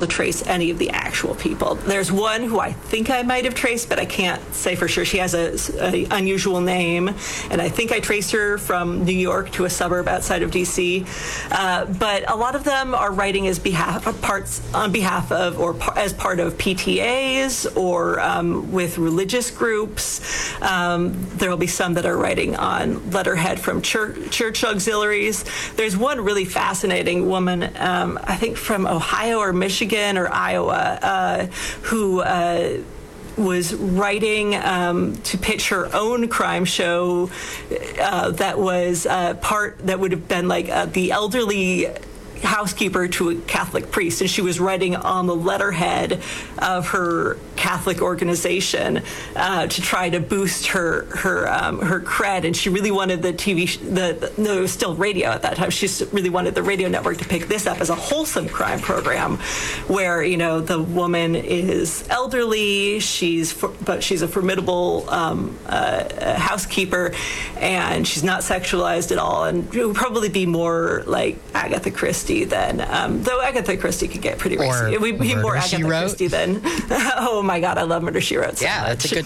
to trace any of the actual people. There's one who I think I might have traced, but I can't say for sure. She has a unusual name, and I think I traced her from New York to a suburb outside of D.C. But a lot of them are writing on behalf of or as part of PTAs or with religious groups. There will be some that are writing on letterhead from church auxiliaries. There's one really fascinating woman, I think from Ohio or Michigan or Iowa, who was writing to pitch her own crime show that would have been like the elderly housekeeper to a Catholic priest, and she was writing on the letterhead of her Catholic organization to try to boost her cred. And she really wanted the it was still radio at that time. She really wanted the radio network to pick this up as a wholesome crime program, where the woman is elderly, but she's a formidable housekeeper, and she's not sexualized at all, and it would probably be more like Agatha Christie than though Agatha Christie could get pretty racy. It would be more Agatha Christie than oh my God, I love Murder, She Wrote so much. That's a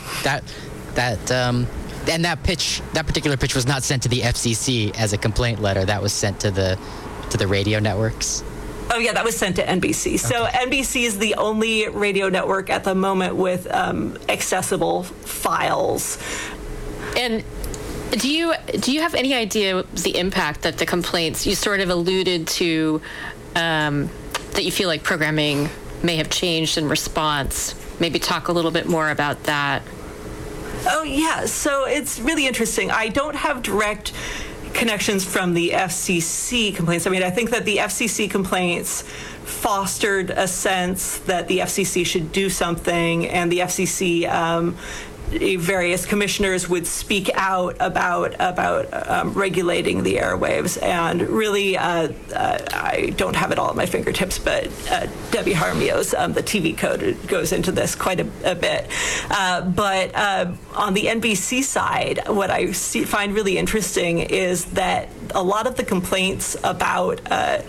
good and that particular pitch was not sent to the FCC as a complaint letter. That was sent to the radio networks. Oh yeah, that was sent to NBC. Okay. So NBC is the only radio network at the moment with accessible files. And do you have any idea the impact that the complaints, you sort of alluded to, that you feel like programming may have changed in response? Maybe talk a little bit more about that. Oh yeah, so it's really interesting. I don't have direct connections from the FCC complaints. I mean, I think that the FCC complaints fostered a sense that the FCC should do something, and the FCC various commissioners would speak out about regulating the airwaves. And really, I don't have it all at my fingertips, but Debbie Jaramillo's the TV Code goes into this quite a bit. But on the NBC side, what I find really interesting is that a lot of the complaints about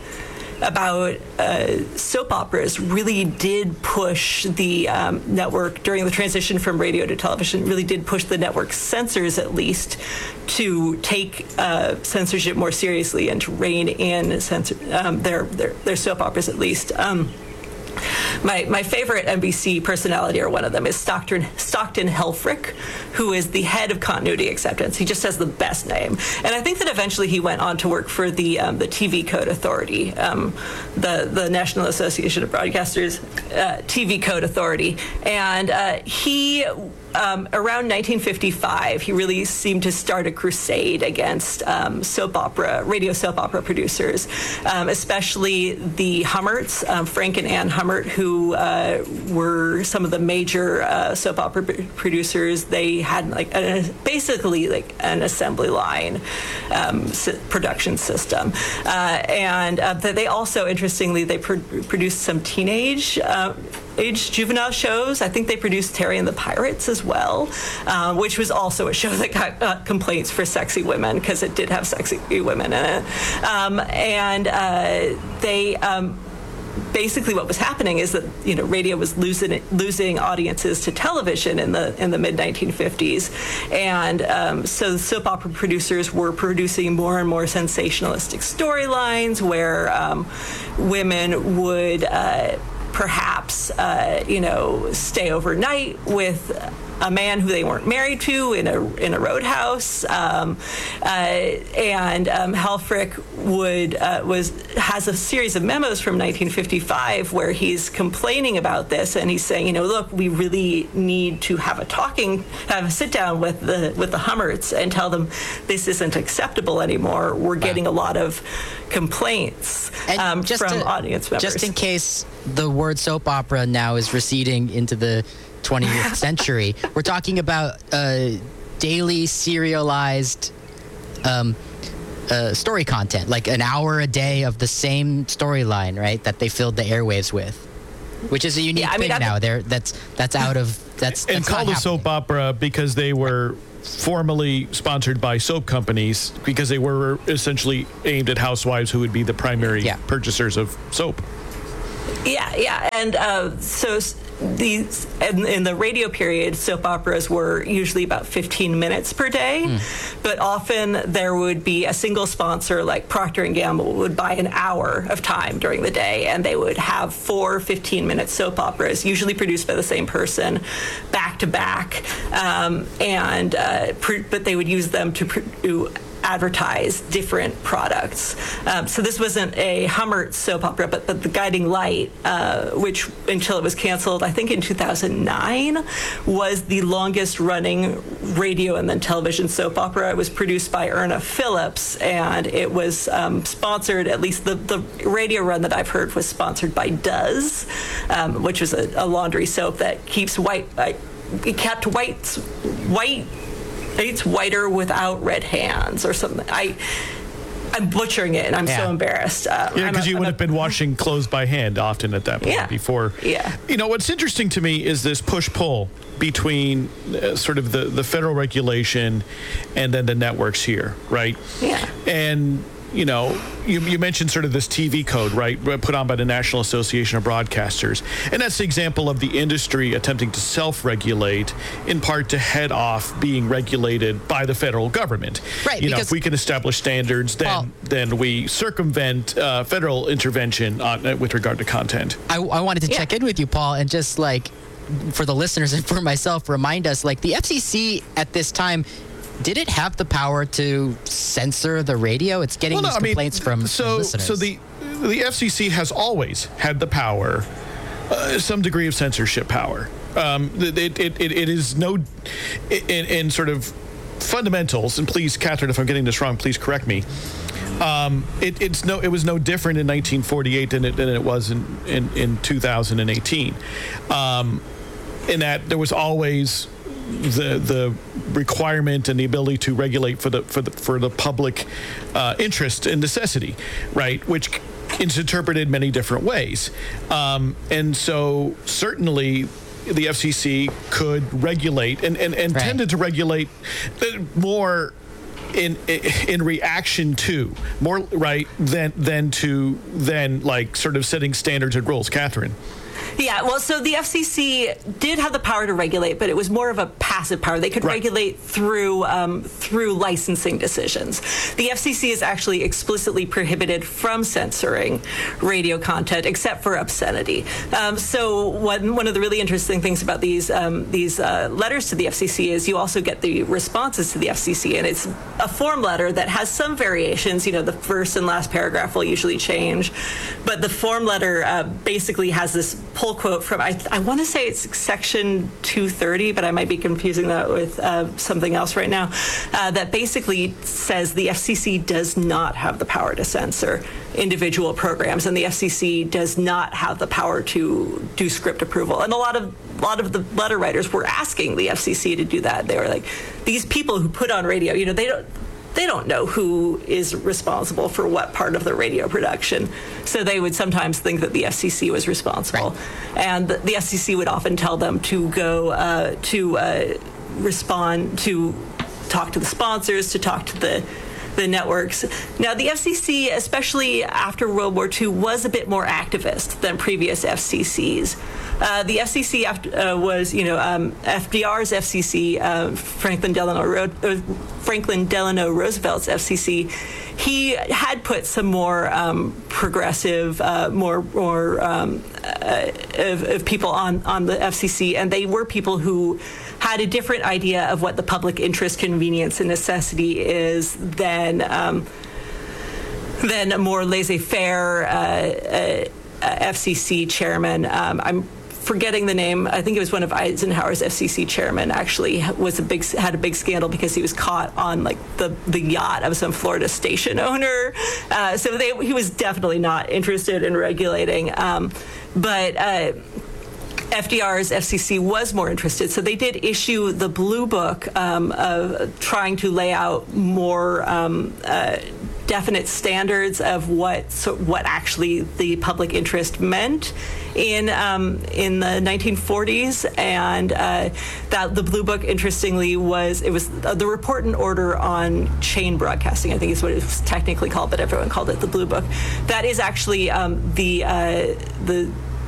soap operas really did push the network during the transition from radio to television, really did push the network censors at least to take censorship more seriously and to rein in their soap operas at least. My favorite NBC personality, or one of them, is Stockton Helfrich, who is the head of Continuity Acceptance. He just has the best name. And I think that eventually he went on to work for the TV Code Authority, the National Association of Broadcasters TV Code Authority. And he, around 1955, he really seemed to start a crusade against radio soap opera producers, especially the Hummerts, Frank and Ann Hummert, who were some of the major soap opera producers. They had basically an assembly line production system, and they also, interestingly, they produced some teenage juvenile shows. I think they produced Terry and the Pirates as well, which was also a show that got complaints for sexy women because it did have sexy women in it. They basically, what was happening is that radio was losing audiences to television in the mid 1950s, and so the soap opera producers were producing more and more sensationalistic storylines where women would perhaps stay overnight with a man who they weren't married to in a roadhouse, and Helfrich has a series of memos from 1955 where he's complaining about this, and he's saying, look, we really need to have a sit down with the Hummerts and tell them this isn't acceptable anymore. We're getting a lot of complaints from audience members. Just in case the word soap opera now is receding into the 20th century, we're talking about daily serialized story content, like an hour a day of the same storyline, right? That they filled the airwaves with, which is a unique thing now. That's out of that's and called a soap opera because they were formally sponsored by soap companies because they were essentially aimed at housewives who would be the primary purchasers of soap. Yeah. And these in the radio period, soap operas were usually about 15 minutes per day, but often there would be a single sponsor, like Procter & Gamble would buy an hour of time during the day, and they would have 4 15-minute soap operas, usually produced by the same person, back to back, but they would use them to advertise different products. So this wasn't a Hummert soap opera, but The Guiding Light, which until it was canceled, I think in 2009, was the longest running radio and then television soap opera. It was produced by Erna Phillips, and it was sponsored, at least the radio run that I've heard was sponsored by Duz, which was a laundry soap that keeps it kept white. It's whiter without red hands or something. I'm butchering it, and I'm so embarrassed. Because you would have been washing clothes by hand often at that point before. Yeah. What's interesting to me is this push-pull between sort of the federal regulation and then the networks here, right? Yeah. And you mentioned sort of this TV code, right, put on by the National Association of Broadcasters. And that's the example of the industry attempting to self-regulate, in part to head off being regulated by the federal government. Right. Because if we can establish standards, then we circumvent federal intervention with regard to content. I wanted to check in with you, Paul, and just for the listeners and for myself, remind us, the FCC at this time, did it have the power to censor the radio? It's getting these complaints from listeners. So the FCC has always had the power, some degree of censorship power. It is in sort of fundamentals, and please, Catherine, if I'm getting this wrong, please correct me. It was no different in 1948 than it was in 2018. In that there was always the requirement and the ability to regulate for the public interest and necessity, right? Which is interpreted many different ways, and so certainly the FCC could regulate and tended to regulate more in reaction to more than sort of setting standards and rules. Catherine. Yeah, well, so the FCC did have the power to regulate, but it was more of a passive power. They could regulate through licensing decisions. The FCC is actually explicitly prohibited from censoring radio content, except for obscenity. So one of the really interesting things about these letters to the FCC is you also get the responses to the FCC, and it's a form letter that has some variations. The first and last paragraph will usually change, but the form letter basically has this pull quote from, I want to say it's section 230, but I might be confusing that with something else right now, that basically says the FCC does not have the power to censor individual programs, and the FCC does not have the power to do script approval. And a lot of the letter writers were asking the FCC to do that. They were like, these people who put on radio, they don't know who is responsible for what part of the radio production. So they would sometimes think that the FCC was responsible. Right. And the FCC would often tell them to go respond, to talk to the sponsors, to talk to the networks. Now, the FCC, especially after World War II, was a bit more activist than previous FCCs. The FCC was, FDR's FCC, Franklin Delano Roosevelt's FCC. He had put some more progressive, more of people on the FCC, and they were people who had a different idea of what the public interest, convenience, and necessity is than a more laissez-faire FCC chairman. I'm forgetting the name. I think it was one of Eisenhower's FCC chairmen. Actually, had a big scandal because he was caught on the yacht of some Florida station owner. So he was definitely not interested in regulating, but. FDR's FCC was more interested, so they did issue the Blue Book of trying to lay out more definite standards of what actually the public interest meant in the 1940s, and that the Blue Book, interestingly, was the Report and Order on Chain Broadcasting, I think is what it was technically called, but everyone called it the Blue Book. That is actually the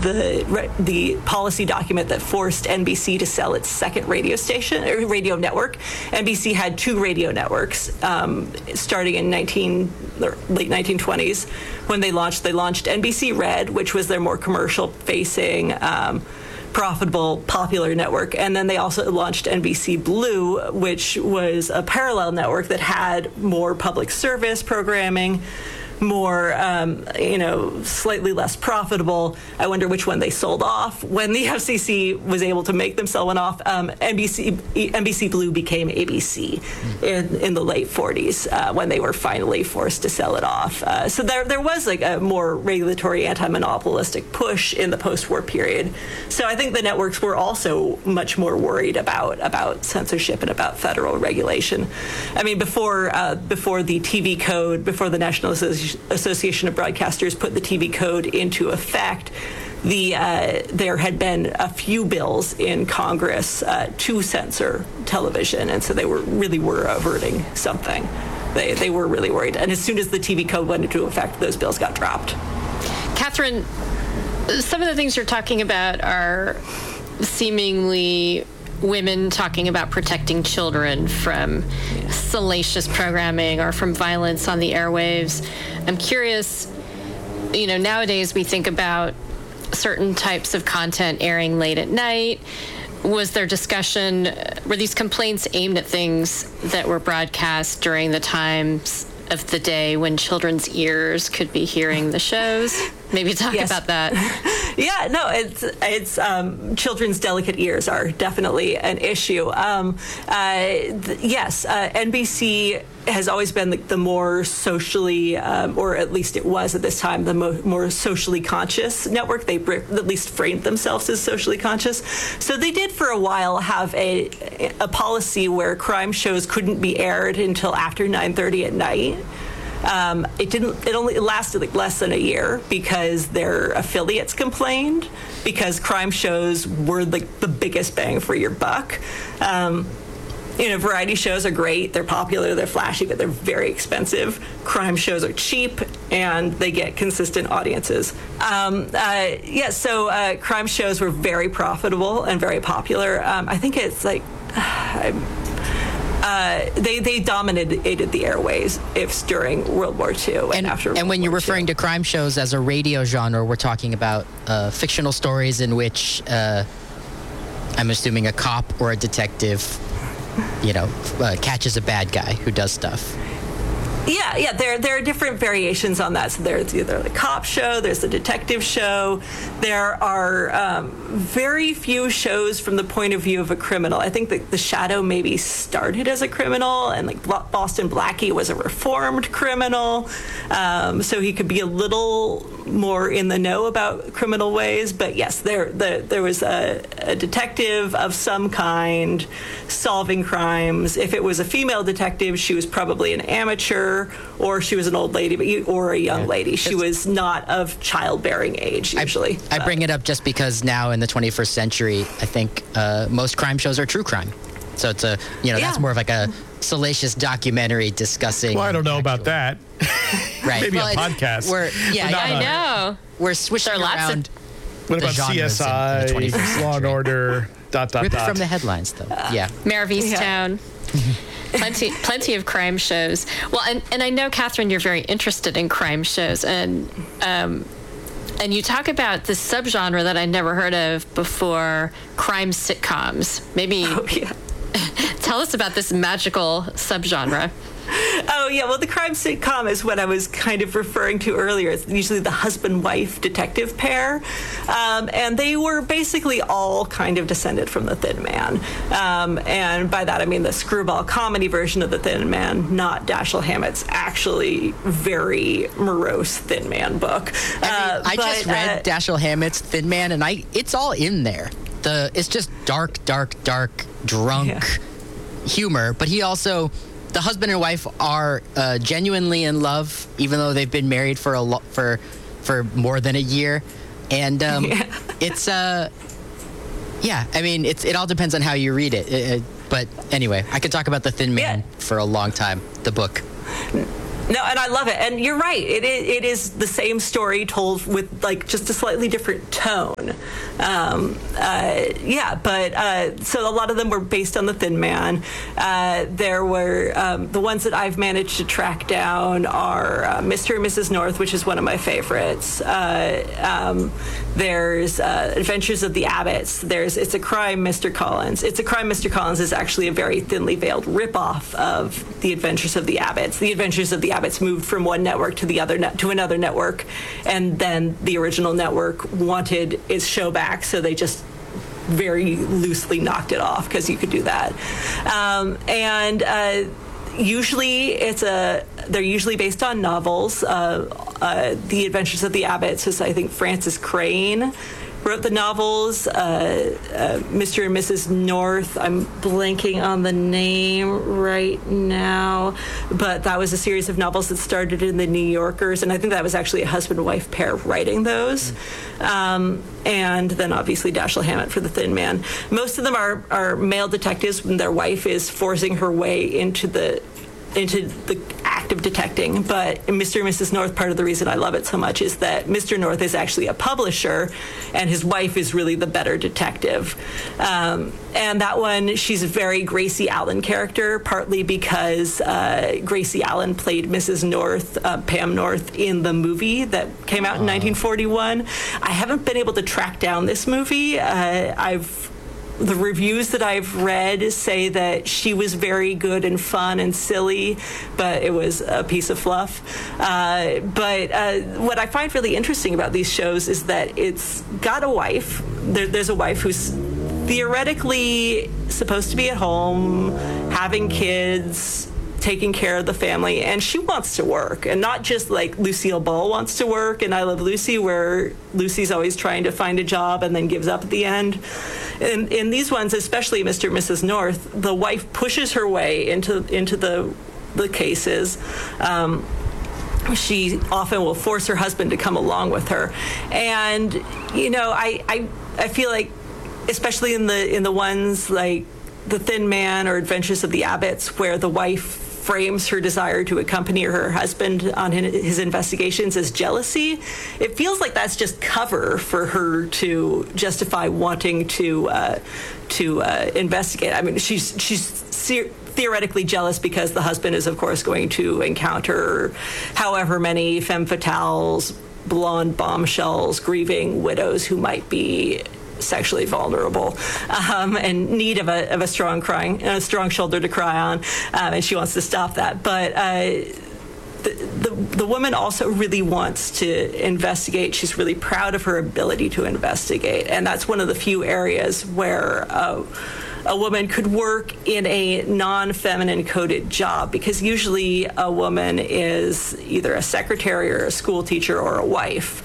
the policy document that forced NBC to sell its second radio station or radio network. NBC had 2 radio networks starting in late 1920s when they launched NBC Red, which was their more commercial facing profitable, popular network. And then they also launched NBC Blue, which was a parallel network that had more public service programming, more, slightly less profitable. I wonder which one they sold off. When the FCC was able to make them sell one off, NBC Blue became ABC in the late 40s when they were finally forced to sell it off. So there was like a more regulatory, anti-monopolistic push in the post-war period. So I think the networks were also much more worried about censorship and about federal regulation. I mean, before the TV code, before the National Association of Broadcasters put the TV code into effect, there had been a few bills in Congress to censor television, and so they were averting something. They were really worried, and as soon as the TV code went into effect, those bills got dropped. Catherine, some of the things you're talking about are seemingly women talking about protecting children from salacious programming or from violence on the airwaves. I'm curious, nowadays we think about certain types of content airing late at night. Was there discussion, were these complaints aimed at things that were broadcast during the times of the day when children's ears could be hearing the shows? Maybe talk about that. Yeah, no, it's children's delicate ears are definitely an issue. Yes, NBC has always been the more socially, or at least it was at this time, the more socially conscious network. They at least framed themselves as socially conscious. So they did for a while have a policy where crime shows couldn't be aired until after 9:30 at night. It only lasted like less than a year because their affiliates complained, because crime shows were like the biggest bang for your buck. Variety shows are great. They're popular, they're flashy, but they're very expensive. Crime shows are cheap and they get consistent audiences. So crime shows were very profitable and very popular. I think it's like, they dominated the airways during World War II and after World And when War you're referring II. to crime shows as a radio genre, we're talking about fictional stories in which I'm assuming a cop or a detective, catches a bad guy who does stuff. Yeah, there are different variations on that. So there's either the cop show, there's the detective show. There are very few shows from the point of view of a criminal. I think that The Shadow maybe started as a criminal, and like Boston Blackie was a reformed criminal, so he could be a little more in the know about criminal ways. But yes, there was a detective of some kind solving crimes. If it was a female detective, she was probably an amateur, or she was an old lady, or a young lady. She was not of childbearing age, usually. I bring it up just because now in the 21st century, I think most crime shows are true crime. So it's that's more of like a salacious documentary discussing. Well, I don't know about that. Right. Maybe a podcast. I know. We're switching There are lots of- around. What the about genres in the 21st CSI, Law and Order, ... Rip it from the headlines, though. Yeah. Mayor of Easttown. Plenty of crime shows. Well, and I know, Catherine, you're very interested in crime shows, and you talk about this subgenre that I'd never heard of before, crime sitcoms. Maybe tell us about this magical subgenre. Oh, yeah. Well, the crime sitcom is what I was kind of referring to earlier. It's usually the husband-wife detective pair. And they were basically all kind of descended from The Thin Man. And by that, I mean the screwball comedy version of The Thin Man, not Dashiell Hammett's actually very morose Thin Man book. I just read Dashiell Hammett's Thin Man, and it's all in there. It's just dark, drunk humor. But he also... The husband and wife are genuinely in love, even though they've been married for more than a year, and it's I mean, it all depends on how you read it. But anyway, I could talk about The Thin Man for a long time. The book. No, and I love it. And you're right. It is the same story told with like just a slightly different tone. So a lot of them were based on The Thin Man. There were the ones that I've managed to track down are Mr. and Mrs. North, which is one of my favorites. There's Adventures of the Abbotts. There's It's a Crime, Mr. Collins. It's a Crime, Mr. Collins is actually a very thinly veiled ripoff of The Adventures of the Abbotts. The Adventures of the Abbotts moved from one network to the other to another network, and then the original network wanted its show back, so they just very loosely knocked it off because you could do that. Usually they're usually based on novels. The Adventures of the Abbotts is, I think, Francis Crane wrote the novels. Mr. and Mrs. North, I'm blanking on the name right now, but that was a series of novels that started in the New Yorkers, and I think that was actually a husband and wife pair writing those. And then obviously Dashiell Hammett for The Thin Man. Most of them are male detectives when their wife is forcing her way into the act of detecting. But in Mr. and Mrs. North, part of the reason I love it so much is that Mr. North is actually a publisher, and his wife is really the better detective. And that one, she's a very Gracie Allen character, partly because Gracie Allen played Mrs. North, Pam North, in the movie that came out in 1941. I haven't been able to track down this movie. The reviews that I've read say that she was very good and fun and silly, but it was a piece of fluff. But what I find really interesting about these shows is that it's got a wife. There's a wife who's theoretically supposed to be at home, having kids, taking care of the family, and she wants to work, and not just like Lucille Ball wants to work in I Love Lucy, where Lucy's always trying to find a job and then gives up at the end. In these ones, especially Mr. and Mrs. North, the wife pushes her way into the cases. She often will force her husband to come along with her, and I feel like, especially in the ones like The Thin Man or Adventures of the Abbotts, where the wife frames her desire to accompany her husband on his investigations as jealousy, it feels like that's just cover for her to justify wanting to investigate. I mean, she's theoretically jealous because the husband is, of course, going to encounter however many femme fatales, blonde bombshells, grieving widows who might be sexually vulnerable and need of a strong shoulder to cry on, and she wants to stop that. But the woman also really wants to investigate. She's really proud of her ability to investigate, and that's one of the few areas where a woman could work in a non-feminine coded job, because usually a woman is either a secretary or a school teacher or a wife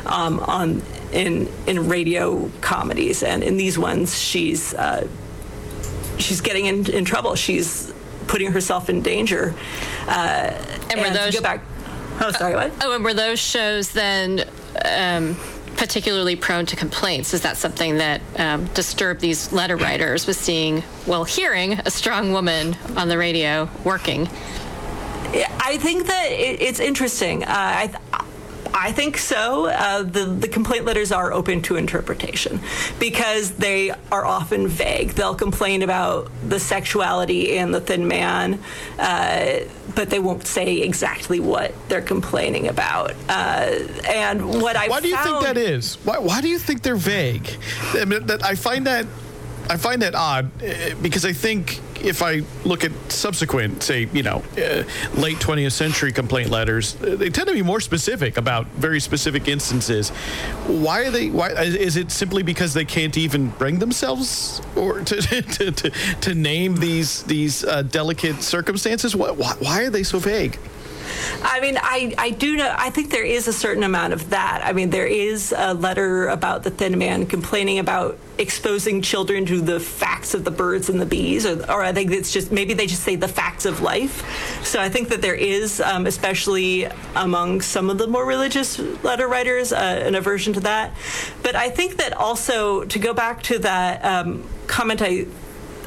in radio comedies, and in these ones she's getting in trouble. She's putting herself in danger. And were those go back? Oh, sorry, what? Oh, and were those shows then particularly prone to complaints? Is that something that disturbed these letter writers, was hearing a strong woman on the radio working? I think that it's interesting. I think so. The complaint letters are open to interpretation because they are often vague. They'll complain about the sexuality in The Thin Man, but they won't say exactly what they're complaining about. And what I Why do you think that is? Why do you think they're vague? I mean, I find that odd, because I think if I look at subsequent, say, late 20th century complaint letters, they tend to be more specific about very specific instances. Why is it simply because they can't even bring themselves or to name these delicate circumstances? Why are they so vague? I mean, I do know, I think there is a certain amount of that. I mean, there is a letter about The Thin Man complaining about exposing children to the facts of the birds and the bees, or I think it's just, maybe they just say the facts of life. So I think that there is, especially among some of the more religious letter writers, an aversion to that. But I think that also, to go back to that comment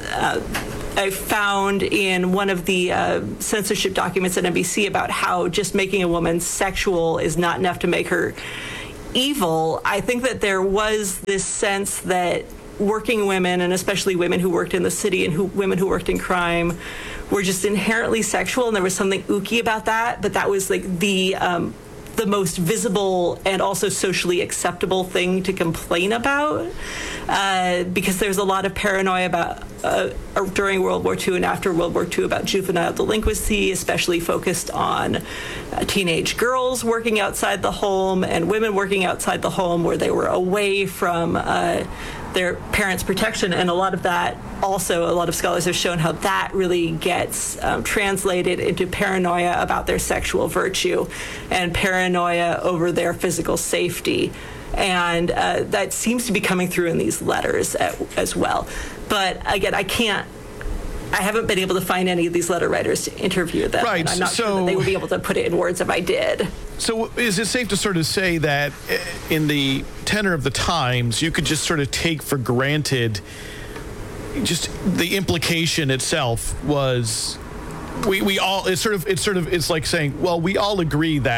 I found in one of the censorship documents at NBC about how just making a woman sexual is not enough to make her evil. I think that there was this sense that working women, and especially women who worked in the city and women who worked in crime, were just inherently sexual, and there was something ooky about that. But that was like the most visible and also socially acceptable thing to complain about, because there's a lot of paranoia about during World War II and after World War II about juvenile delinquency, especially focused on teenage girls working outside the home and women working outside the home where they were away from their parents' protection. And a lot of that also, a lot of scholars have shown how that really gets translated into paranoia about their sexual virtue and paranoia over their physical safety. And that seems to be coming through in these letters as well. But again, I haven't been able to find any of these letter writers to interview them. Right. And I'm not sure that they would be able to put it in words if I did. So is it safe to sort of say that in the tenor of the times, you could just sort of take for granted just the implication itself was we all, it's like saying, well, we all agree that ...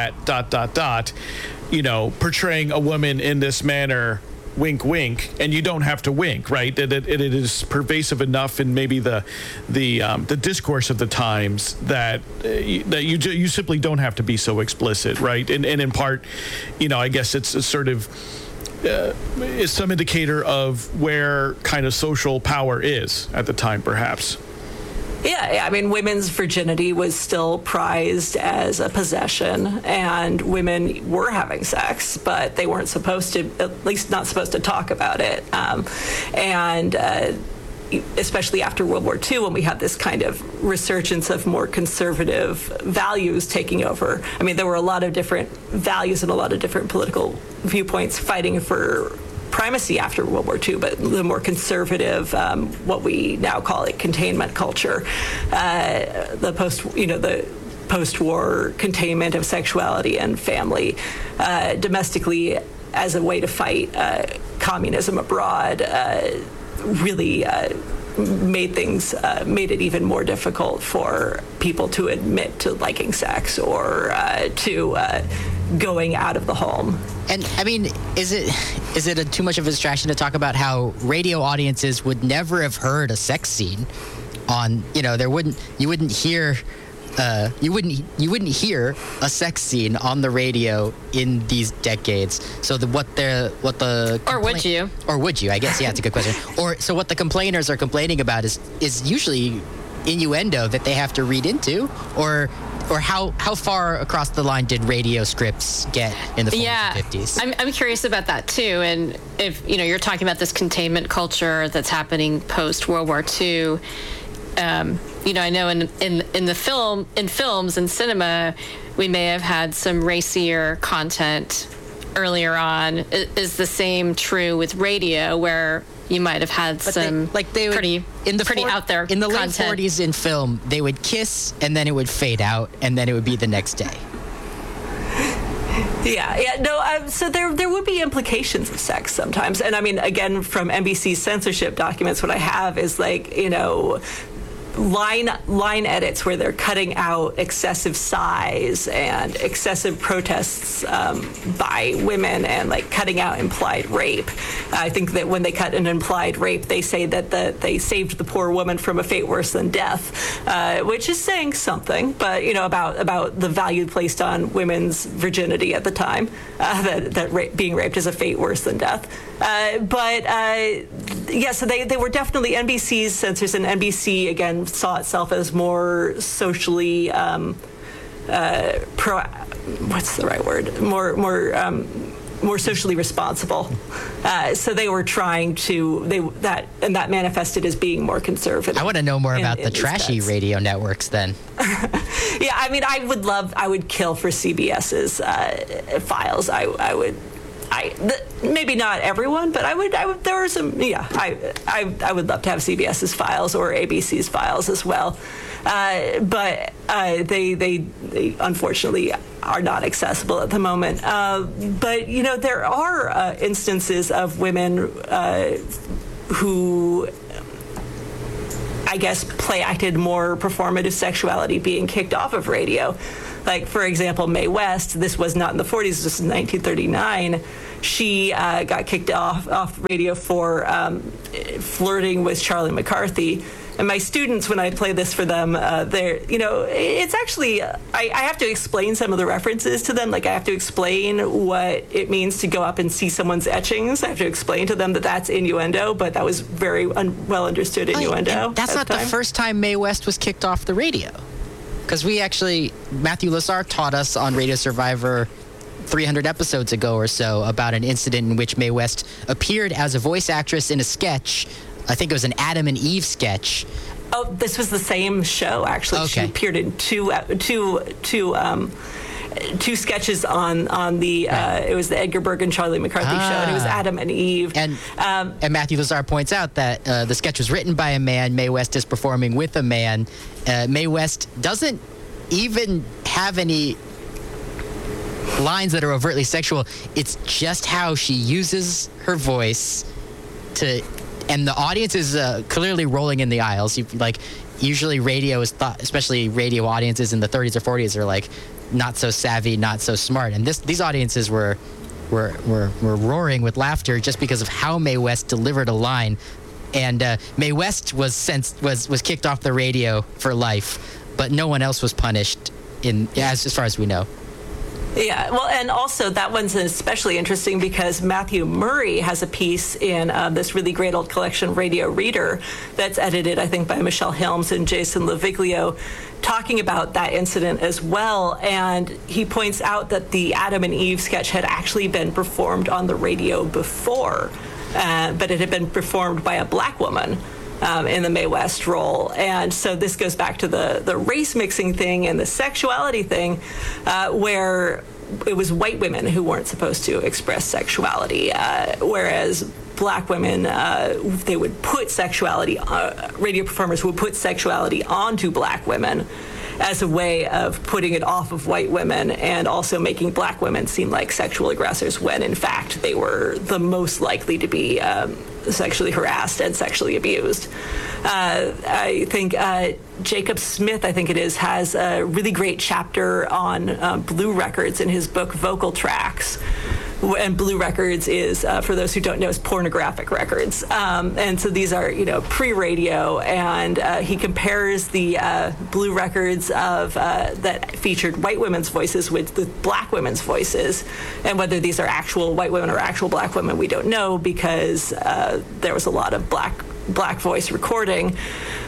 portraying a woman in this manner, wink, wink, and you don't have to wink, right? It is pervasive enough in maybe the discourse of the times that you simply don't have to be so explicit, right? And in part, I guess it's a sort of is some indicator of where kind of social power is at the time, perhaps. Yeah, I mean, women's virginity was still prized as a possession, and women were having sex, but they weren't supposed to, at least not supposed to talk about it. Especially after World War II, when we had this kind of resurgence of more conservative values taking over. I mean, there were a lot of different values and a lot of different political viewpoints fighting for primacy after World War II, but the more conservative, what we now call it containment culture, the post-war containment of sexuality and family domestically as a way to fight communism abroad, really made it even more difficult for people to admit to liking sex or to going out of the home. And I mean, is it too much of a distraction to talk about how radio audiences would never have heard a sex scene on, you wouldn't hear a sex scene on the radio in these decades. So or would you? Or would you? I guess, yeah, it's a good question. So what the complainers are complaining about is usually innuendo that they have to read into, or how far across the line did radio scripts get in the 40s and 50s? I'm curious about that too. And if you're talking about this containment culture that's happening post World War II, I know in films and cinema, we may have had some racier content earlier on. Is the same true with radio, where you might have had pretty out there in the content. late 40s in film, they would kiss and then it would fade out and then it would be the next day. So there would be implications of sex sometimes. And I mean, again, from NBC's censorship documents, what I have is line edits where they're cutting out excessive sighs and excessive protests by women, and cutting out implied rape. I think that when they cut an implied rape, they say that they saved the poor woman from a fate worse than death, which is saying something, but about the value placed on women's virginity at the time, that being raped is a fate worse than death. So they were definitely, NBC's censors, and NBC again saw itself as more socially more socially responsible. So they were trying to that manifested as being more conservative. I want to know more about the trashy radio networks then. Yeah, I mean, I would kill for CBS's files. I would. Maybe not everyone, but I would. There are some. Yeah, I would love to have CBS's files or ABC's files as well, but they unfortunately are not accessible at the moment. But there are instances of women who I guess, play acted more performative sexuality being kicked off of radio. Like, for example, Mae West, this was not in the 40s, this was in 1939. She got kicked off radio for flirting with Charlie McCarthy. And my students, when I play this for them, it's actually, I have to explain some of the references to them. Like, I have to explain what it means to go up and see someone's etchings. I have to explain to them that that's innuendo, but that was very well understood innuendo. And that's not the first time Mae West was kicked off the radio. Because Matthew Lazar taught us on Radio Survivor 300 episodes ago or so about an incident in which Mae West appeared as a voice actress in a sketch. I think it was an Adam and Eve sketch. Oh, this was the same show, actually. Okay. She appeared in two sketches on the it was the Edgar Bergen Charlie McCarthy show, and it was Adam and Eve. And Matthew Lazar points out that the sketch was written by a man. Mae West is performing with a man. Mae West doesn't even have any lines that are overtly sexual. It's just how she uses her voice to. And the audience is clearly rolling in the aisles. Usually radio is thought, especially radio audiences in the 30s or 40s, are like not so savvy, not so smart. And these audiences were roaring with laughter just because of how Mae West delivered a line. And Mae West was kicked off the radio for life, but no one else was punished as far as we know. Yeah, well, and also that one's especially interesting because Matthew Murray has a piece in this really great old collection, Radio Reader, that's edited, I think, by Michelle Helms and Jason Laviglio, talking about that incident as well. And he points out that the Adam and Eve sketch had actually been performed on the radio before, but it had been performed by a black woman. In the Mae West role. And so this goes back to the race mixing thing and the sexuality thing, where it was white women who weren't supposed to express sexuality, whereas black women, they would put sexuality, radio performers would put sexuality onto black women as a way of putting it off of white women and also making black women seem like sexual aggressors when in fact they were the most likely to be sexually harassed and sexually abused. I think Jacob Smith, I think it is, has a really great chapter on Blue Records in his book Vocal Tracks. And Blue Records is, for those who don't know, is pornographic records. And so these are, pre-radio. And he compares the Blue Records that featured white women's voices with the black women's voices. And whether these are actual white women or actual black women, we don't know because there was a lot of black voice recording.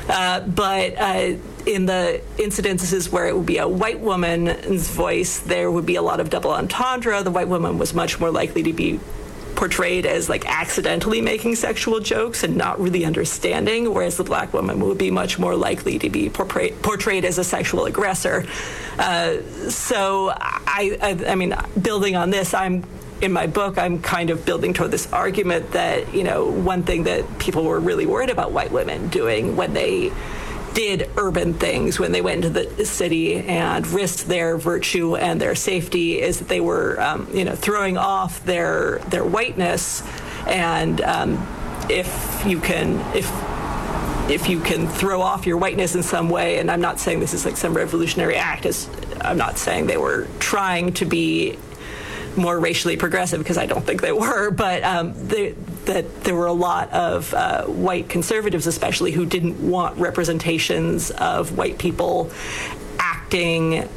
But in the incidences where it would be a white woman's voice, there would be a lot of double entendre. The white woman was much more likely to be portrayed as like accidentally making sexual jokes and not really understanding, whereas the black woman would be much more likely to be portrayed as a sexual aggressor. So I mean, building on this, in my book, I'm kind of building toward this argument that, one thing that people were really worried about white women doing when they did urban things, when they went into the city and risked their virtue and their safety, is that they were, throwing off their whiteness. And if you can throw off your whiteness in some way, and I'm not saying this is like some revolutionary act, I'm not saying they were trying to be more racially progressive, because I don't think they were, but that there were a lot of white conservatives especially who didn't want representations of white people acting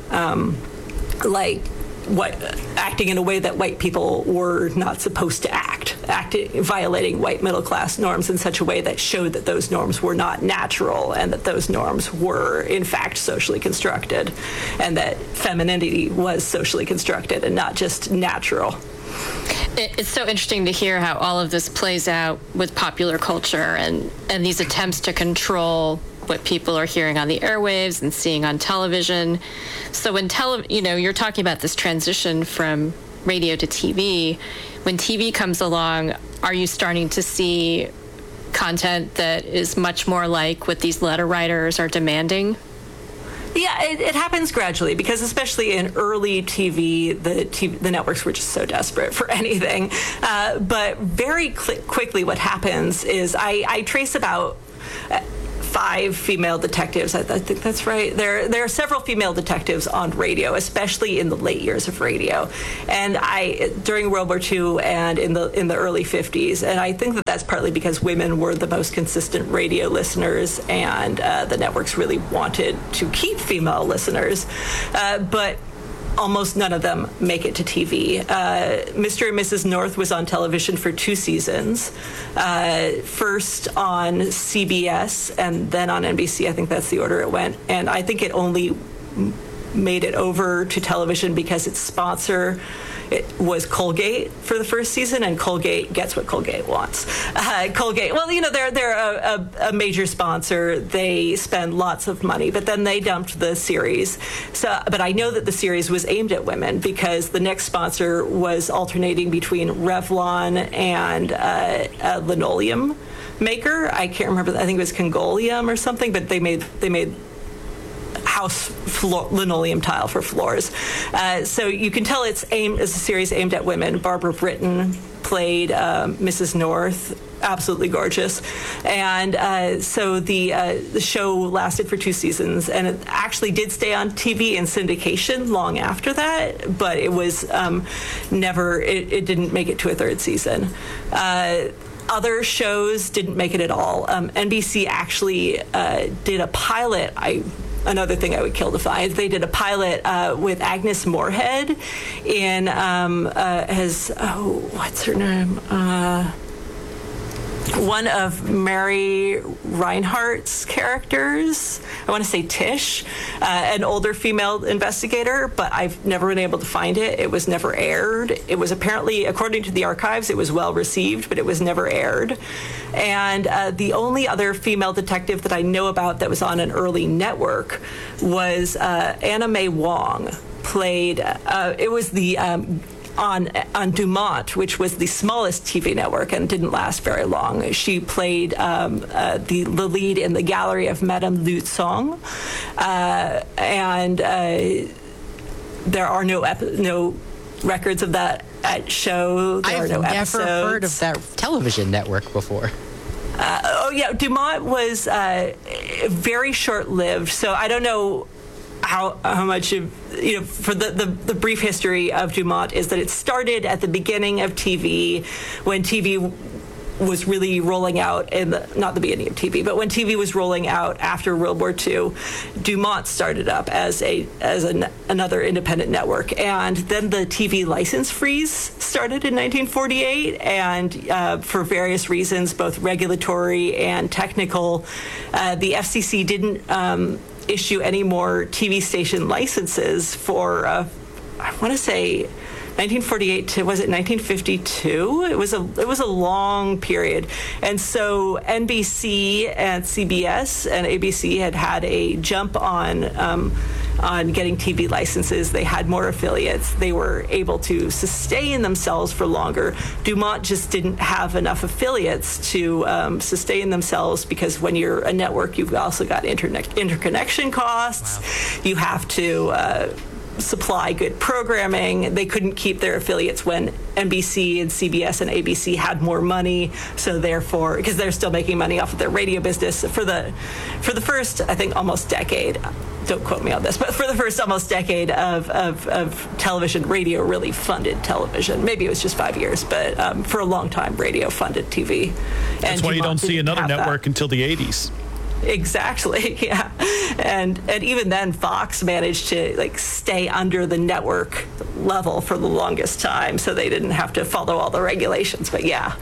acting in a way that white people were not supposed to act, violating white middle class norms in such a way that showed that those norms were not natural and that those norms were in fact socially constructed, and that femininity was socially constructed and not just natural. It's so interesting to hear how all of this plays out with popular culture and these attempts to control what people are hearing on the airwaves and seeing on television. So when you're talking about this transition from radio to TV, when TV comes along, are you starting to see content that is much more like what these letter writers are demanding? Yeah, it happens gradually, because especially in early TV, the networks were just so desperate for anything. But very quickly what happens is I trace about 5 female detectives. I think that's right. There are several female detectives on radio, especially in the late years of radio, and during World War II and in the early 50s. And I think that that's partly because women were the most consistent radio listeners, and the networks really wanted to keep female listeners, but almost none of them make it to TV. Mr. and Mrs. North was on television for 2 seasons, first on CBS and then on NBC. I think that's the order it went. And I think it only made it over to television because its sponsor was Colgate for the first season, and Colgate gets what Colgate wants. Colgate, well, they're a major sponsor. They spend lots of money, but then they dumped the series. But I know that the series was aimed at women because the next sponsor was alternating between Revlon and a linoleum maker. I can't remember. I think it was Congoleum or something, but they made house linoleum tile for floors. So you can tell it's aimed as a series aimed at women. Barbara Britton played Mrs. North, absolutely gorgeous. And so the show lasted for 2 seasons, and it actually did stay on TV in syndication long after that, but it was never, it didn't make it to a 3rd season. Other shows didn't make it at all. NBC actually did a pilot. Another thing I would kill to find. They did a pilot with Agnes Moorehead in what's her name? One of Mary Reinhardt's characters. I want to say Tish, an older female investigator, but I've never been able to find it. It was never aired. It was apparently, according to the archives, it was well received, but it was never aired. And the only other female detective that I know about that was on an early network was Anna May Wong. Played. It was the. On Dumont, which was the smallest TV network and didn't last very long. She played the lead in The Gallery of Madame Lutzong, and there are no records of that show. There are no episodes. I've never heard of that television network before. Dumont was very short-lived, so I don't know how much of, for the brief history of Dumont is that it started at the beginning of TV, when TV was really rolling out not the beginning of TV, but when TV was rolling out after World War II. Dumont started up as another independent network, and then the TV license freeze started in 1948, and for various reasons, both regulatory and technical, the FCC didn't issue any more TV station licenses for I want to say 1948 to, was it 1952? It was a long period, and so NBC and CBS and ABC had a jump on getting TV licenses. They had more affiliates. They were able to sustain themselves for longer. Dumont just didn't have enough affiliates to sustain themselves, because when you're a network, you've also got interconnection costs. Wow. You have to supply good programming. They couldn't keep their affiliates when NBC and CBS and ABC had more money, so therefore, because they're still making money off of their radio business for the first, I think, almost decade. Don't quote me on this, but for the first almost decade of television, radio really funded television. Maybe it was just 5 years, but for a long time, radio funded TV. That's why you don't see another network until the 80s. Exactly, yeah. And even then, Fox managed to stay under the network level for the longest time, so they didn't have to follow all the regulations. But yeah.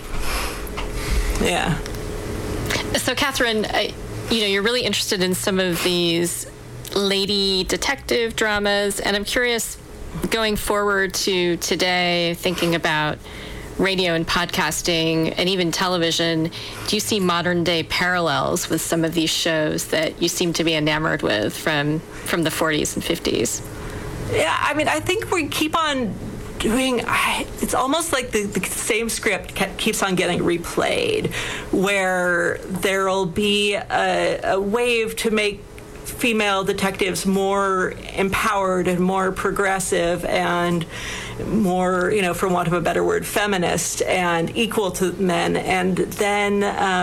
So, Catherine, you're really interested in some of these lady detective dramas, and I'm curious, going forward to today, thinking about radio and podcasting and even television, do you see modern day parallels with some of these shows that you seem to be enamored with from the 40s and 50s? Yeah, I mean, I think we keep on doing, it's almost like the same script keeps on getting replayed, where there'll be a wave to make female detectives more empowered and more progressive, and more, for want of a better word, feminist and equal to men. And then,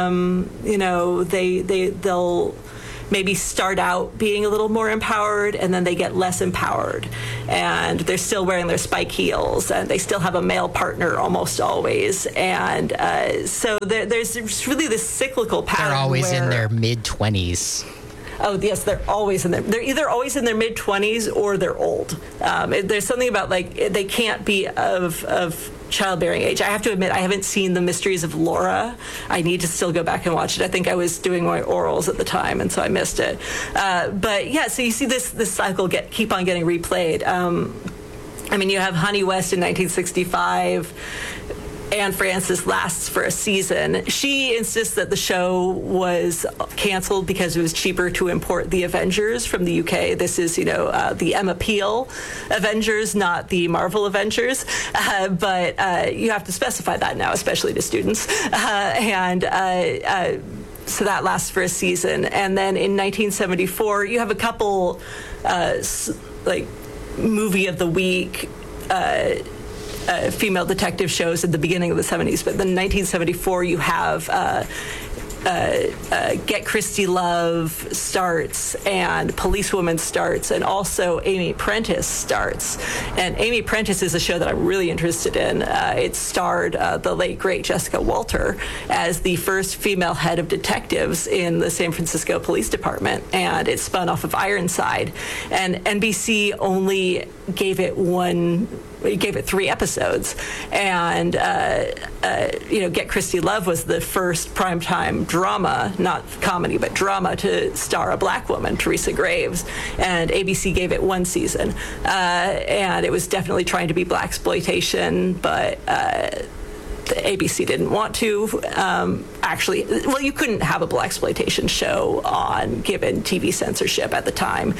they'll maybe start out being a little more empowered, and then they get less empowered. And they're still wearing their spike heels, and they still have a male partner almost always. And so there's really this cyclical pattern. They're always in their mid-20s. Oh, yes, they're always in there. They're either always in their mid-20s or they're old. There's something about, they can't be of childbearing age. I have to admit, I haven't seen The Mysteries of Laura. I need to still go back and watch it. I think I was doing my orals at the time, and so I missed it. But, yeah, so you see this cycle keep on getting replayed. You have Honey West in 1965. Anne Francis lasts for a season. She insists that the show was canceled because it was cheaper to import the Avengers from the UK. This is, the Emma Peel Avengers, not the Marvel Avengers. But you have to specify that now, especially to students. So that lasts for a season. And then in 1974, you have a couple, movie of the week, female detective shows at the beginning of the 70s, but then in 1974 you have Get Christy Love starts, and Policewoman starts, and also Amy Prentice starts. And Amy Prentice is a show that I'm really interested in. It starred the late, great Jessica Walter as the first female head of detectives in the San Francisco Police Department, and it spun off of Ironside. And NBC only gave it 3 episodes, and Get Christy Love was the first primetime drama, not comedy, but drama, to star a black woman, Teresa Graves, and ABC gave it 1 season, and it was definitely trying to be blaxploitation, but the ABC didn't want to. You couldn't have a blaxploitation show on, given TV censorship at the time.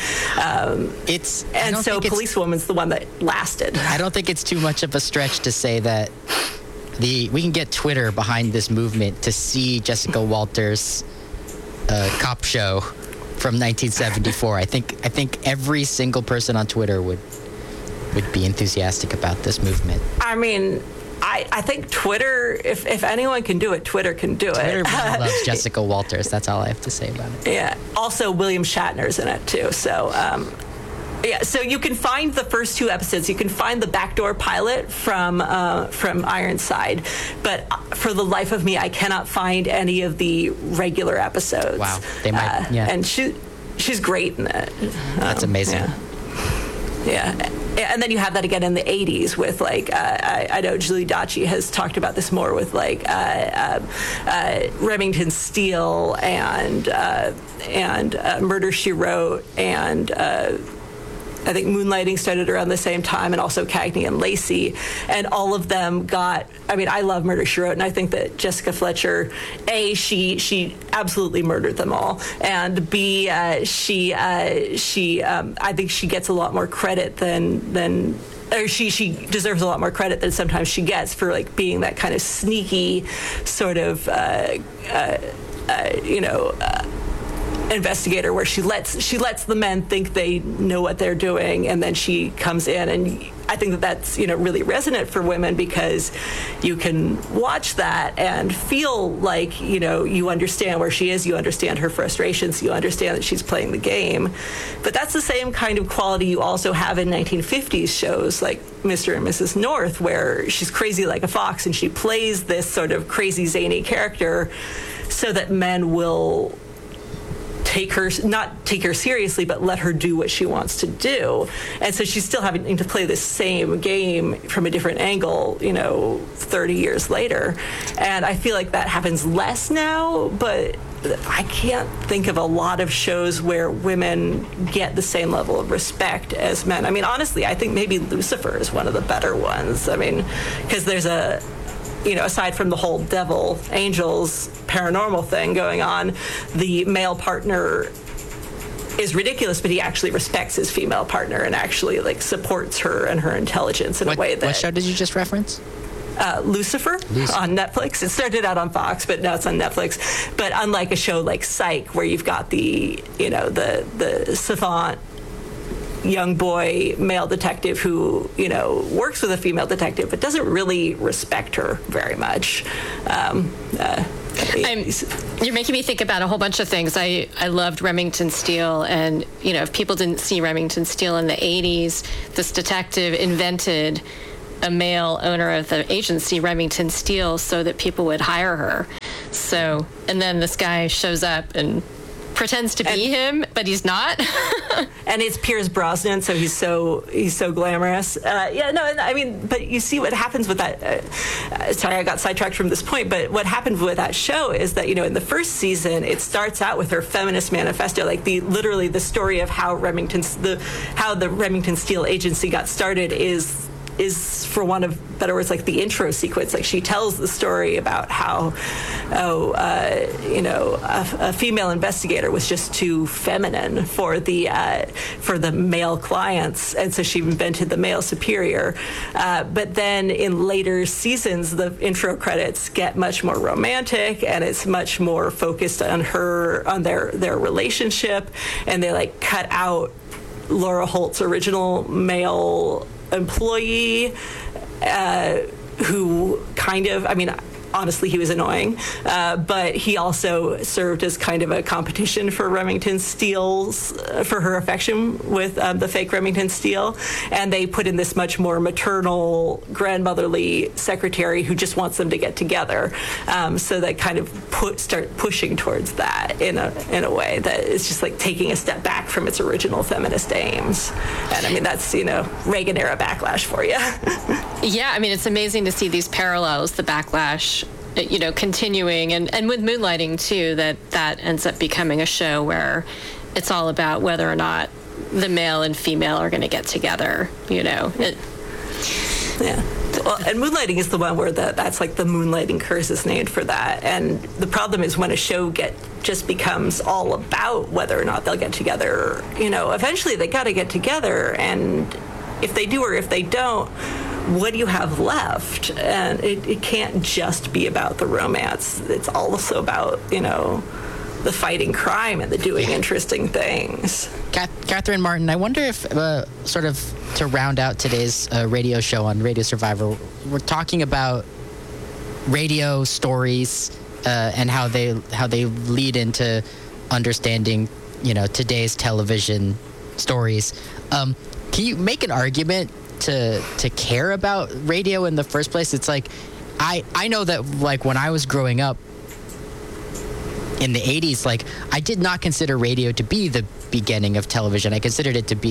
So Policewoman's the one that lasted. I don't think it's too much of a stretch to say that we can get Twitter behind this movement to see Jessica Walter's cop show from 1974. I think every single person on Twitter would be enthusiastic about this movement. I think Twitter, if anyone can do it, Twitter can do it. Twitter really loves Jessica Walters. That's all I have to say about it. Yeah. Also, William Shatner's in it, too. So, so you can find the first 2 episodes. You can find the backdoor pilot from Ironside. But for the life of me, I cannot find any of the regular episodes. Wow. They might, yeah. And she's great in it. That's amazing. Yeah. And then you have that again in the 80s with, I know Julie Daci has talked about this more with, Remington Steele and Murder, She Wrote, and I think Moonlighting started around the same time, and also Cagney and Lacey, and all of them got. I love Murder, She Wrote, and I think that Jessica Fletcher, A, she absolutely murdered them all, and B, I think she gets a lot more credit than. Or she deserves a lot more credit than sometimes she gets for being that kind of sneaky sort of investigator, where she lets the men think they know what they're doing, and then she comes in, and I think that's really resonant for women, because you can watch that and feel like you understand where she is, you understand her frustrations, you understand that she's playing the game. But that's the same kind of quality you also have in 1950s shows like Mr. and Mrs. North, where she's crazy like a fox, and she plays this sort of crazy zany character so that men will not take her seriously, but let her do what she wants to do. And so she's still having to play the same game from a different angle, 30 years later. And I feel like that happens less now, but I can't think of a lot of shows where women get the same level of respect as men. Honestly, I think maybe Lucifer is one of the better ones. Because there's aside from the whole devil, angels, paranormal thing going on, the male partner is ridiculous, but he actually respects his female partner and actually supports her and her intelligence in a way that. What show did you just reference? Lucifer on Netflix. It started out on Fox, but now it's on Netflix. But unlike a show like Psych, where you've got the savant young boy male detective who, works with a female detective, but doesn't really respect her very much. You're making me think about a whole bunch of things. I loved Remington Steele, and if people didn't see Remington Steele in the 80s, this detective invented a male owner of the agency, Remington Steele, so that people would hire her. So, and then this guy shows up and pretends to be him, but he's not. And it's Pierce Brosnan, so he's so glamorous. But you see what happens with that. Sorry, I got sidetracked from this point, but what happened with that show is that, in the first season, it starts out with her feminist manifesto, like literally the story of how the Remington Steele agency got started is, for want of better words, like the intro sequence. Like, she tells the story about how, a female investigator was just too feminine for the male clients, and so she invented the male superior. But then in later seasons, the intro credits get much more romantic, and it's much more focused on their relationship, and they cut out Laura Holt's original male employee, who honestly, he was annoying, but he also served as kind of a competition for Remington Steele's, for her affection with the fake Remington Steele. And they put in this much more maternal, grandmotherly secretary who just wants them to get together. So they kind of start pushing towards that in a way that is just like taking a step back from its original feminist aims. And that's, Reagan era backlash for you. Yeah, it's amazing to see these parallels, the backlash, continuing, and with Moonlighting too, that ends up becoming a show where it's all about whether or not the male and female are going to get together, Yeah. Well, and Moonlighting is the one where that's like the Moonlighting curse is named for that. And the problem is when a show just becomes all about whether or not they'll get together, eventually they got to get together, and if they do or if they don't, what do you have left? And it can't just be about the romance. It's also about, the fighting crime and the doing interesting things. Catherine Martin, I wonder if, sort of to round out today's radio show on Radio Survivor, we're talking about radio stories and how they lead into understanding, today's television stories. Can you make an argument to care about radio in the first place? It's like, I know that when I was growing up in the 80s, I did not consider radio to be the beginning of television. I considered it to be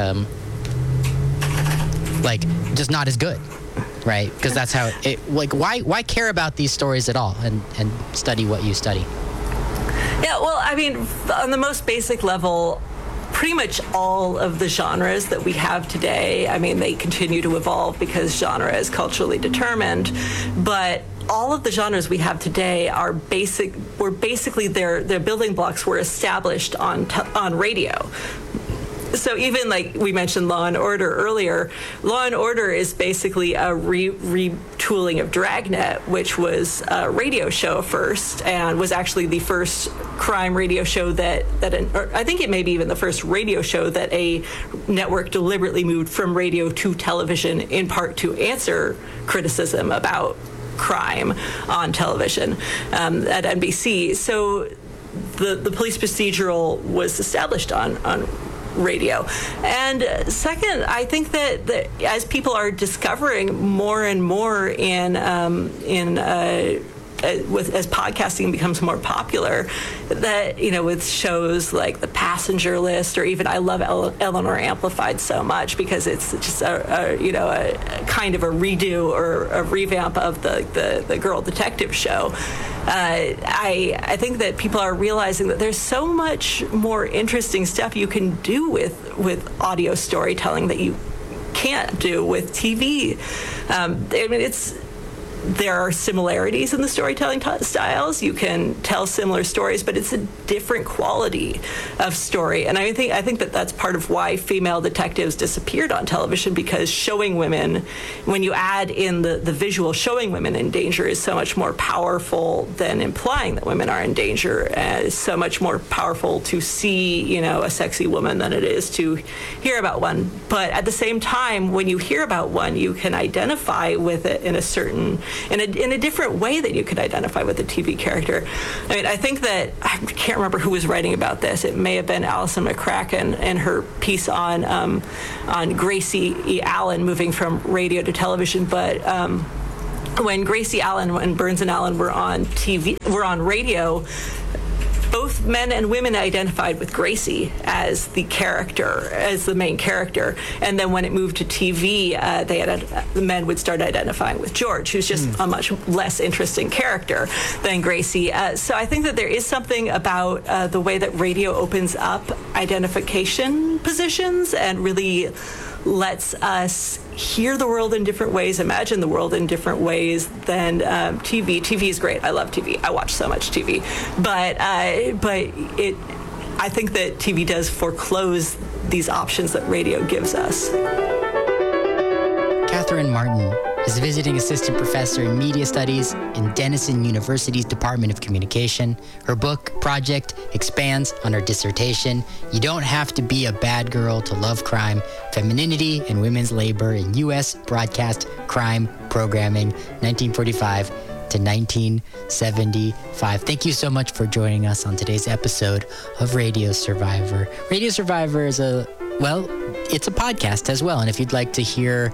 just not as good, right? Because that's how it, why care about these stories at all and study what you study? Yeah, well, on the most basic level, pretty much all of the genres that we have today, they continue to evolve because genre is culturally determined, but all of the genres we have today their building blocks were established on radio. So even we mentioned Law & Order earlier, Law & Order is basically a retooling of Dragnet, which was a radio show first and was actually the first crime radio show I think it may be even the first radio show that a network deliberately moved from radio to television, in part to answer criticism about crime on television at NBC. So the police procedural was established on radio. And second, I think that as people are discovering more and more as podcasting becomes more popular, that with shows like The Passenger List, or even I love Eleanor Amplified so much because it's just a kind of a redo or a revamp of the Girl Detective show. I think that people are realizing that there's so much more interesting stuff you can do with audio storytelling that you can't do with TV. there are similarities in the storytelling styles. You can tell similar stories, but it's a different quality of story. And I think that that's part of why female detectives disappeared on television, because showing women, when you add in the visual, showing women in danger is so much more powerful than implying that women are in danger. It's so much more powerful to see, a sexy woman than it is to hear about one. But at the same time, when you hear about one, you can identify with it in a different way that you could identify with a TV character. I mean, I think that, I can't remember who was writing about this. It may have been Alison McCracken in her piece on Gracie E. Allen moving from radio to television. But when Gracie Allen and Burns and Allen were on radio, both men and women identified with Gracie as the character, as the main character. And then when it moved to TV, the men would start identifying with George, who's just a much less interesting character than Gracie. So I think that there is something about the way that radio opens up identification positions and really lets us hear the world in different ways, imagine the world in different ways than TV. TV is great. I love TV. I watch so much TV. But I think that TV does foreclose these options that radio gives us. Catherine Martin is a visiting assistant professor in media studies in Denison University's Department of Communication. Her book project expands on her dissertation, You Don't Have to Be a Bad Girl to Love Crime, Femininity and Women's Labor in U.S. Broadcast Crime Programming, 1945 to 1975. Thank you so much for joining us on today's episode of Radio Survivor. Radio Survivor is it's a podcast as well. And if you'd like to hear,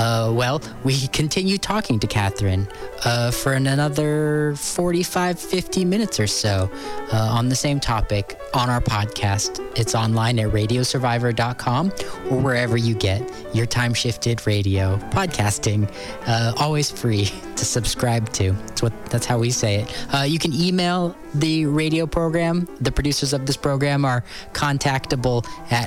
we continue talking to Catherine for another 45, 50 minutes or so on the same topic on our podcast. It's online at radiosurvivor.com or wherever you get your time-shifted radio podcasting, always free to subscribe to. That's how we say it. You can email the radio program. The producers of this program are contactable at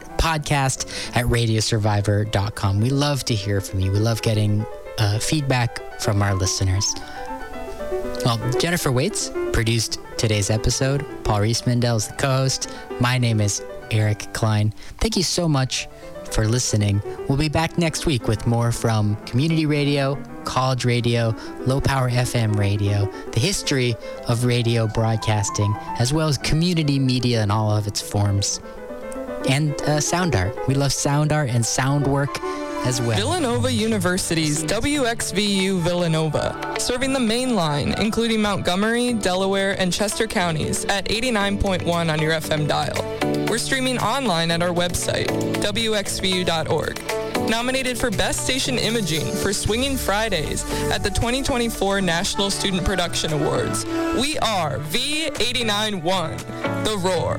podcast@radiosurvivor.com. We love to hear from you. We love getting feedback from our listeners. Well, Jennifer Waits produced today's episode. Paul Rees-Mandel is the co-host. My name is Eric Klein. Thank you so much for listening. We'll be back next week with more from community radio, college radio, low-power FM radio, the history of radio broadcasting, as well as community media in all of its forms, and sound art. We love sound art and sound work as well. Villanova University's WXVU Villanova, serving the main line, including Montgomery, Delaware, and Chester counties at 89.1 on your FM dial. We're streaming online at our website, wxvu.org. Nominated for Best Station Imaging for Swinging Fridays at the 2024 National Student Production Awards. We are V89.1, The Roar.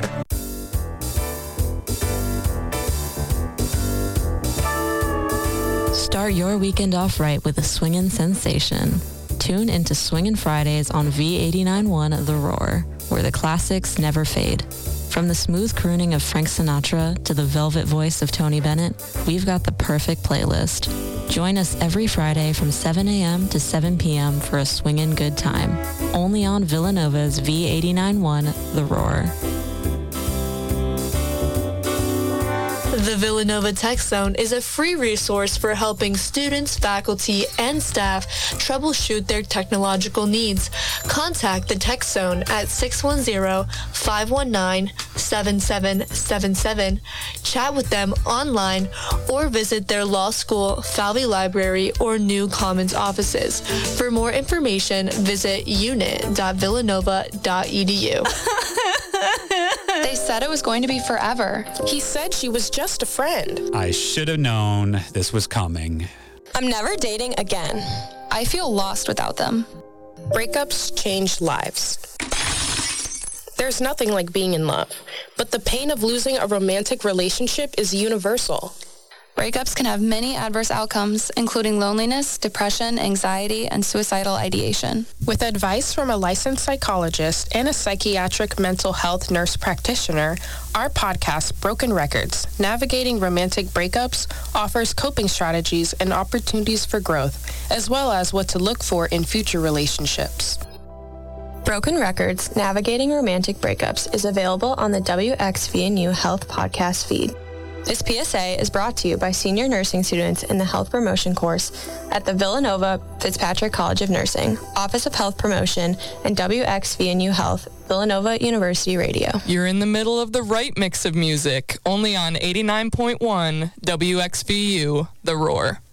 Start your weekend off right with a swingin' sensation. Tune into Swingin' Fridays on V89.1 The Roar, where the classics never fade. From the smooth crooning of Frank Sinatra to the velvet voice of Tony Bennett, we've got the perfect playlist. Join us every Friday from 7 a.m. to 7 p.m. for a swingin' good time. Only on Villanova's V89.1 The Roar. The Villanova Tech Zone is a free resource for helping students, faculty, and staff troubleshoot their technological needs. Contact the Tech Zone at 610-519-7777. Chat with them online or visit their law school, Falvey Library, or New Commons offices. For more information, visit unit.villanova.edu. They said it was going to be forever. He said she was just a friend. I should have known this was coming. I'm never dating again. I feel lost without them. Breakups change lives. There's nothing like being in love, but the pain of losing a romantic relationship is universal. Breakups can have many adverse outcomes, including loneliness, depression, anxiety, and suicidal ideation. With advice from a licensed psychologist and a psychiatric mental health nurse practitioner, our podcast, Broken Records, Navigating Romantic Breakups, offers coping strategies and opportunities for growth, as well as what to look for in future relationships. Broken Records, Navigating Romantic Breakups is available on the WXVNU Health Podcast feed. This PSA is brought to you by senior nursing students in the health promotion course at the Villanova Fitzpatrick College of Nursing, Office of Health Promotion, and WXVNU Health, Villanova University Radio. You're in the middle of the right mix of music, only on 89.1 WXVU, The Roar.